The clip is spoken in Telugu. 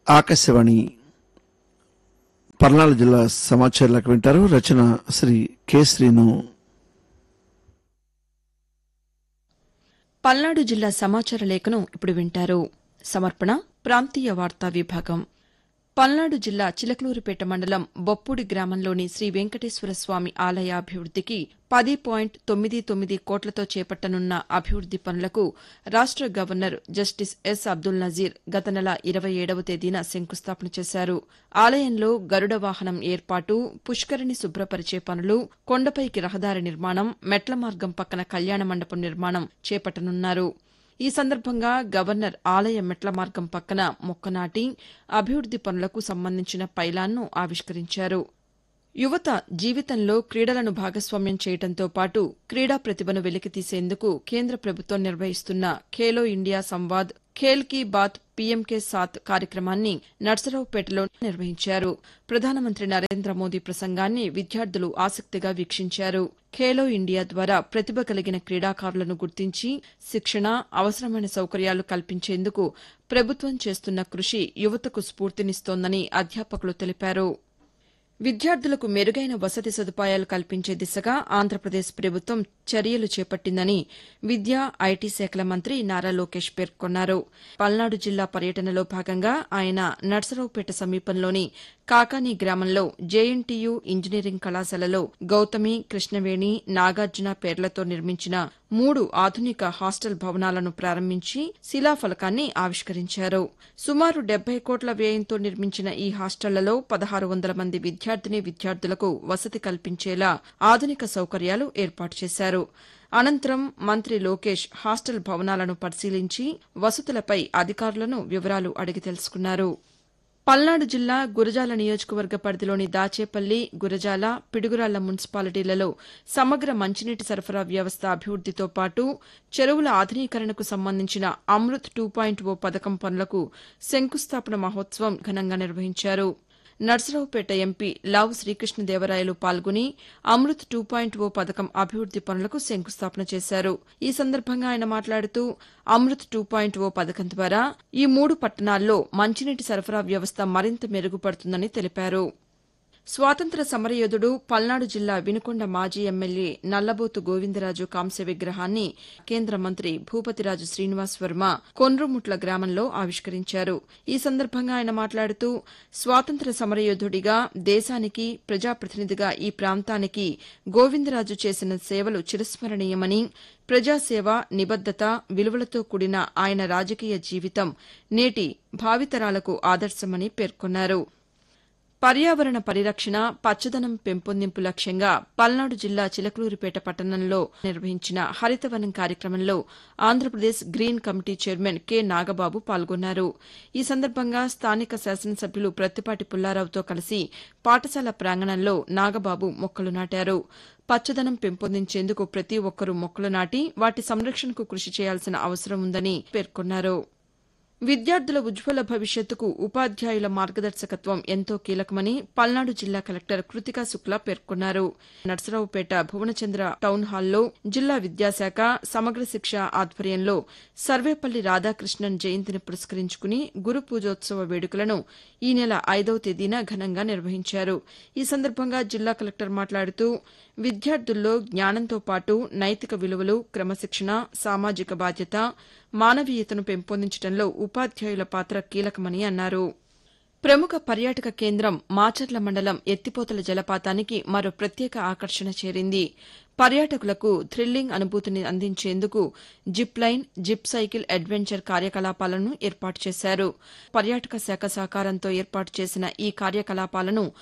ఆకాశవాణి పల్నాడు జిల్లా సమాచారాలకు వింటారు. రచన శ్రీ కె శ్రీను. పల్నాడు జిల్లా సమాచార లేఖను ఇప్పుడు వింటారు. సమర్పణ ప్రాంతీయ వార్తా విభాగం. పల్నాడు జిల్లా చిలకలూరిపేట మండలం బొప్పూడి గ్రామంలోని శ్రీ వెంకటేశ్వర స్వామి ఆలయ అభివృద్దికి 10.99 కోట్లతో చేపట్టనున్న అభివృద్ది పనులకు రాష్ట governor justice yes Abdul Nazir గత నెల 27వ తేదీన శంకుస్థాపన చేశారు. ఆలయంలో గరుడ వాహనం ఏర్పాటు, పుష్కరిణి శుభ్రపరిచే పనులు, కొండపైకి రహదారి నిర్మాణం, మెట్ల మార్గం పక్కన కళ్యాణ మండపం నిర్మాణం చేపట్టనున్నారు. ఈ సందర్భంగా గవర్నర్ ఆలయ మెట్ల మార్గం పక్కన మొక్క నాటి అభివృద్ది పనులకు సంబంధించిన పైలాన్ను ఆవిష్కరించారు. యువత జీవితంలో క్రీడలను భాగస్వామ్యం చేయడంతో పాటు క్రీడా ప్రతిభను వెలికితీసేందుకు కేంద్ర ప్రభుత్వం నిర్వహిస్తున్న ఖేలో ఇండియా సంవాద్, ఖేల్ కీ బాత్, పీఎంకే సాత్ కార్యక్రమాన్ని నర్సరావుపేటలో నిర్వహించారు. ప్రధానమంత్రి నరేంద్ర మోదీ ప్రసంగాన్ని విద్యార్థులు ఆసక్తిగా వీక్షించారు. ఖేలో ఇండియా ద్వారా ప్రతిభ కలిగిన క్రీడాకారులను గుర్తించి శిక్షణ, అవసరమైన సౌకర్యాలు కల్పించేందుకు ప్రభుత్వం చేస్తున్న కృషి యువతకు స్ఫూర్తినిస్తోందని అధ్యాపకులు తెలిపారు. విద్యార్థులకు మెరుగైన వసతి సదుపాయాలు కల్పించే దిశగా ఆంధ్రప్రదేశ్ ప్రభుత్వం చర్యలు చేపట్టిందని విద్యా, ఐటీ శాఖల మంత్రి నారా లోకేష్ పేర్కొన్నారు. పల్నాడు జిల్లా పర్యటనలో భాగంగా ఆయన నర్సరావుపేట సమీపంలోని కాకాని గ్రామంలో జేఎన్టీయూ ఇంజనీరింగ్ కళాశాలలో గౌతమి, కృష్ణవేణి, నాగార్జున పేర్లతో నిర్మించిన 3 ఆధునిక హాస్టల్ భవనాలను ప్రారంభించి శిలాఫలకాన్ని ఆవిష్కరించారు. సుమారు 70 కోట్ల వ్యయంతో నిర్మించిన ఈ హాస్టళ్లలో 1600 మంది విద్యార్థులకు వసతి కల్పించేలా ఆధునిక సౌకర్యాలు ఏర్పాటు చేశారు. అనంతరం మంత్రి లోకేష్ హాస్టల్ భవనాలను పరిశీలించి వసతులపై అధికారులను వివరాలు అడిగి తెలుసుకున్నారు. పల్నాడు జిల్లా గురజాల నియోజకవర్గ పరిధిలోని దాచేపల్లి, గురజాల, పిడుగురాళ్ల మున్సిపాలిటీలలో సమగ్ర మంచినీటి సరఫరా వ్యవస్థ అభివృద్దితో పాటు చెరువుల ఆధునీకరణకు సంబంధించిన అమృత్ 2.0 పథకం పనులకు శంకుస్థాపన మహోత్సవం ఘనంగా నిర్వహించారు. నర్సరావుపేట ఎంపీ లావు శ్రీకృష్ణదేవరాయలు పాల్గొని అమృత్ 2.0 పథకం అభివృద్ది పనులకు శంకుస్థాపన చేశారు. ఈ సందర్భంగా ఆయన మాట్లాడుతూ అమృత్ 2.0 పథకం ద్వారా ఈ 3 పట్టణాల్లో మంచినీటి సరఫరా వ్యవస్థ మరింత మెరుగుపడుతుందని తెలిపారు. స్వాతంత్ర సమరయోధుడు, పల్నాడు జిల్లా వినుకొండ మాజీ ఎమ్మెల్యే నల్లబోతు గోవిందరాజు కాంస్య విగ్రహాన్ని కేంద్ర మంత్రి భూపతిరాజు శ్రీనివాస్ వర్మ కొండ్రుముట్ల గ్రామంలో ఆవిష్కరించారు. ఈ సందర్భంగా ఆయన మాట్లాడుతూ స్వాతంత్ర సమరయోధుడిగా, దేశానికి ప్రజాప్రతినిధిగా ఈ ప్రాంతానికి గోవిందరాజు చేసిన సేవలు చిరస్మరణీయమని, ప్రజాసేవ, నిబద్దత, విలువలతో కూడిన ఆయన రాజకీయ జీవితం నేటి భావితరాలకు ఆదర్శమని పేర్కొన్నారు. పర్యావరణ పరిరక్షణ, పచ్చదనం పెంపొందింపు లక్ష్యంగా పల్నాడు జిల్లా చిలకలూరిపేట పట్టణంలో నిర్వహించిన హరితవనం కార్యక్రమంలో Andhra Pradesh green committee chairman K Nagababu పాల్గొన్నారు. ఈ సందర్భంగా స్థానిక శాసనసభ్యులు ప్రత్తిపాటి పుల్లారావుతో కలిసి పాఠశాల ప్రాంగణంలో నాగబాబు మొక్కలు నాటారు. పచ్చదనం పెంపొందించేందుకు ప్రతి ఒక్కరూ మొక్కలు నాటి వాటి సంరక్షణకు కృషి చేయాల్సిన అవసరం ఉందని పేర్కొన్నారు. విద్యార్థుల ఉజ్వల భవిష్యత్తుకు ఉపాధ్యాయుల మార్గదర్శకత్వం ఎంతో కీలకమని పల్నాడు జిల్లా కలెక్టర్ కృతికా శుక్లా పేర్కొన్నారు. నర్సరావుపేట భువనచంద్ర టౌన్ హాల్లో జిల్లా విద్యాశాఖ సమగ్ర శిక్ష ఆధ్వర్యంలో సర్వేపల్లి రాధాకృష్ణన్ జయంతిని పురస్కరించుకుని గురు పూజోత్సవ వేడుకలను ఈ నెల 5వ తేదీన ఘనంగా నిర్వహించారు. ఈ సందర్భంగా జిల్లా కలెక్టర్ మాట్లాడుతూ విద్యార్థుల్లో జ్ఞానంతో పాటు నైతిక విలువలు, క్రమశిక్షణ, సామాజిక బాధ్యత, మానవీయతను పెంపొందించడంలో ఉపాధ్యాయుల పాత్ర కీలకమని అన్నారు. ప్రముఖ పర్యాటక కేంద్రం మాచర్ల మండలం ఎత్తిపోతల జలపాతానికి మరో ప్రత్యేక ఆకర్షణ చేరింది. పర్యాటకులకు థ్రిల్లింగ్ అనుభూతిని అందించేందుకు zip line, zip cycle adventure కార్యకలాపాలను ఏర్పాటు చేశారు. పర్యాటక శాఖ సహకారంతో ఏర్పాటు చేసిన ఈ కార్యకలాపాలను